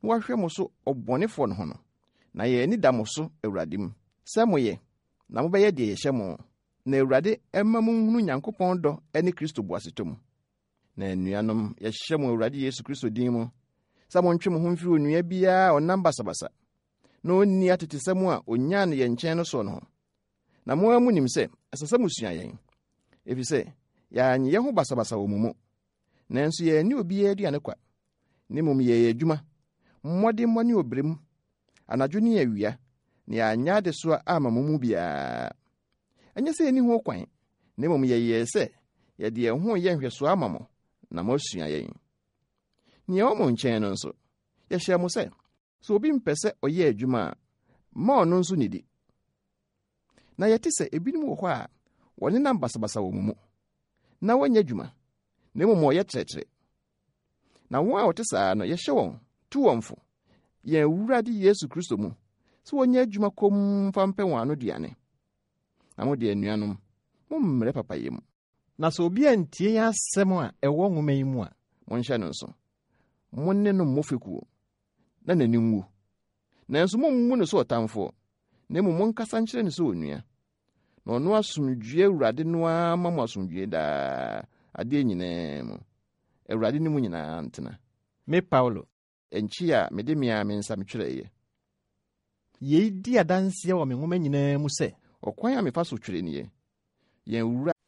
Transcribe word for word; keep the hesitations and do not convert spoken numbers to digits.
wahwɛ mo so ɔbɔnefo no ho no na yɛ ani da mo so Awurade mu sɛ moyɛ na mobɛyɛ deɛ yɛhyɛ mo na Awurade ɛma mo hunu Nyankopɔn dɔ ɛne Kristo boasetɔ mu. Na anuanom, yɛhyɛ mo Awurade Yesu Kristo din mu sɛ montwe mo ho mfiri onua biara ɔnam basabasa na onni atetesɛm a onyaa no yɛn nkyɛn no so no ho. Na mo amu nim sɛ ɛsɛ sɛ musua yɛn, ɛfiri sɛ yɛanye yɛn ho basabasa wɔ mu mu, nanso yɛanni obiara aduane kwa, ne mmom yɛyɛ adwuma mmɔdemmɔ ne obirem anadwo ne awia na yɛanyɛ adesoa ama mo mu biara. Ɛnyɛ sɛ yɛni ho kwan, ne mmom yɛyɛ sɛ yɛde yɛn ho yɛ nhwɛsoa ama mo na moasua yɛn. Nea ɔmo nkyɛn no nso, yɛhyɛ mo sɛ sɛ obi mpɛ sɛ ɔyɛ adwuma a ma ɔno nso nidi. Na yɛte sɛ ebinom wɔ hɔ a wɔnenam basabasa wɔ mu mu na wɔnyɛ adwuma, na mmom ɔyɛ trɛtrɛ. Na wɔn a wɔte saa no yɛhyɛ wɔn tu wɔn fo yɛn Awurade Yesu Kristo mu sɛ wɔnyɛ adwuma kom mfa mpɛ wɔn ano duane. Na mo de anuanom, mo mmrɛ papayɛ mu. Na sɛ obi antie yɛn asɛm a ɛwɔ nwoma yi mu a, monhyɛ no nso. Mo ne no mmɔfekuo na n'ani nwu. Nanso mommu no sɛ ɔtamfoɔ, na mmom monkasa nkyerɛ no sɛ onua. Na ɔno asomdwie Awurade no ara ma mo asomdwie daa adeɛ nyinaa mu. Awurade ne mu nyinaa ntena. Me Paulo, ɛnkyi a mede mea me nsa metwerɛeɛ. Yei di adanseɛ wɔ me nwoma nyinaa mu sɛ ɔkwan a mefa so twerɛ nie. Yɛn Awurade